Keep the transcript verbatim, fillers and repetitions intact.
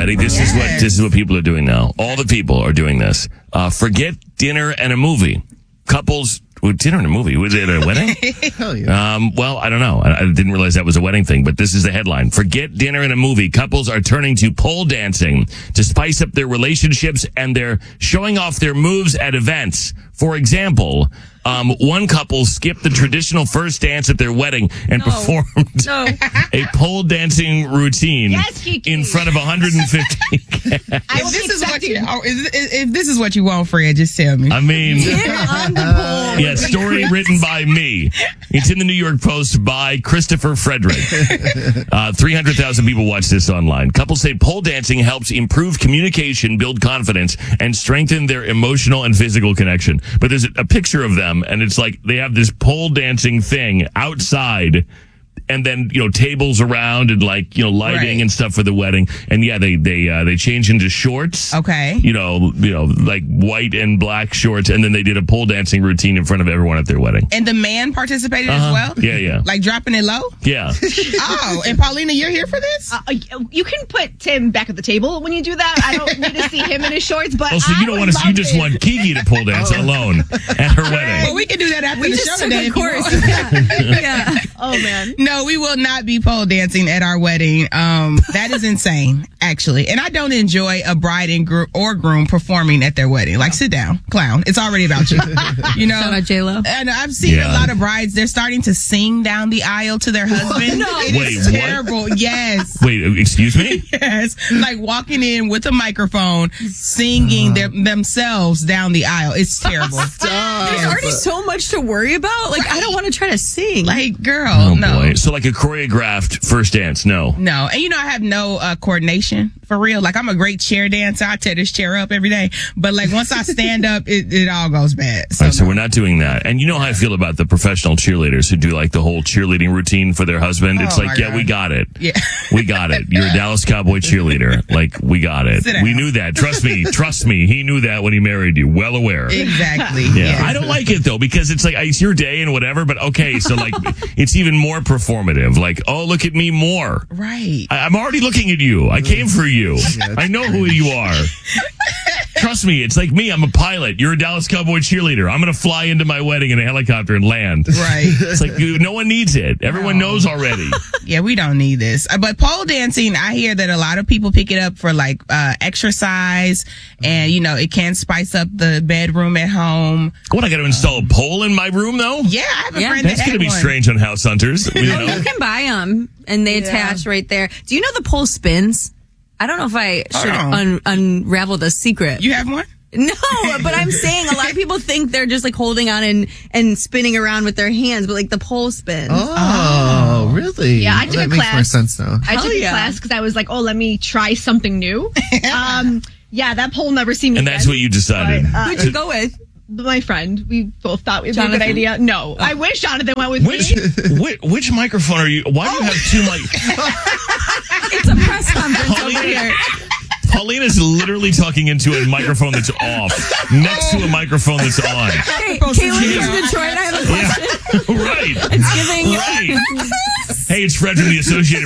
ready? This yes. is what this is what people are doing now. All the people are doing this. Uh, forget dinner and a movie. Couples with dinner and a movie. Was it a wedding? Hell yeah. Um, well, I don't know. I, I didn't realize that was a wedding thing, but this is the headline. Forget dinner and a movie. Couples are turning to pole dancing to spice up their relationships, and they're showing off their moves at events. For example, um, one couple skipped the traditional first dance at their wedding and No. performed No. a pole dancing routine Yes, Kiki. in front of one hundred fifty guests. I If will this be is what you, expecting. oh, if, if this is what you want, Fred, just tell me. I mean, Dinner on the pole. yeah, story written by me. It's in the New York Post by Christopher Frederick. Uh, three hundred thousand people watch this online. Couples say pole dancing helps improve communication, build confidence, and strengthen their emotional and physical connection. But there's a, a picture of them, and it's like they have this pole dancing thing outside. And then, you know, tables around and like, you know, lighting Right. and stuff for the wedding. And yeah, they, they, uh, they change into shorts. Okay. You know, you know, like white and black shorts. And then they did a pole dancing routine in front of everyone at their wedding. And the man participated Uh-huh. as well? Yeah, yeah. Like dropping it low? Yeah. Oh, and Paulina, you're here for this? Uh, you can put Tim back at the table when you do that. I don't need to see him in his shorts, but Oh, so I you don't would want to, you love just it. want Kiki to pole dance alone at her Well, wedding. we can do that after We the just show took today. a if you course. want. Yeah. yeah. Oh man. No, we will not be pole dancing at our wedding. Um, that is insane, actually. And I don't enjoy a bride and gr- or groom performing at their wedding. Like, sit down, clown. It's already about you. You know? Shout out J-Lo. And I've seen Yeah. a lot of brides, they're starting to sing down the aisle to their husband. No. It Wait, is what? terrible. Yes. Wait, excuse me? Yes. Like walking in with a microphone, singing their, themselves down the aisle. It's terrible. There's already so much to worry about. Like, I don't want to try to sing. Like, girl, Oh, no. boy. So like a choreographed first dance, no. No. And you know, I have no uh, coordination for real. Like, I'm a great chair dancer. I tear this chair up every day. But like, once I stand up, it, it all goes bad. So, All right, so no. we're not doing that. And you know how I feel about the professional cheerleaders who do like the whole cheerleading routine for their husband. It's Oh, like, my yeah, God. we got it. Yeah. We got it. You're a Dallas Cowboy cheerleader. Like, we got it. Sit down. We knew that. Trust me. Trust me. He knew that when he married you. Well aware. Exactly. Yeah. Yes. I don't like it though, because it's like, it's your day and whatever, but okay. So like, it's even more performative. Like, oh, look at me more. Right. I, I'm already looking at you. I came for you. Yeah, I know who you are. Trust me, it's like me. I'm a pilot. You're a Dallas Cowboy cheerleader. I'm going to fly into my wedding in a helicopter and land. Right. It's like, you- no one needs it. Everyone No. knows already. Yeah, we don't need this. Uh, But pole dancing, I hear that a lot of people pick it up for like uh, exercise, and you know, it can spice up the bedroom at home. What, I got to install a pole in my room though? Yeah, I have a Yeah. friend That's that going to had be one. strange on House Hunters. You know? You can buy them, and they attach right there. Do you know the pole spins? I don't know if I should Oh. un- unravel the secret. You have one? No, but I'm saying a lot of people think they're just like holding on and, and spinning around with their hands, but like the pole spin. Oh, really? Yeah, I Well, took that a makes more class. sense now. I Hell took yeah. a class because I was like, oh, let me try something new. um, yeah, that pole never seen me And that's again. what you decided. But, uh, Who'd you go with? my friend. We both thought it was a good Jonathan? idea. No, I wish Jonathan went with Which, me. which which microphone are you? Why do you have two mic? It's a press conference over Paulina, here. Paulina's literally talking into a microphone that's off, next to a microphone that's on. Hey, Supposed to Caitlin be from on. Detroit, I have a question. Right. It's giving. Right. Hey, it's Fred from the Associated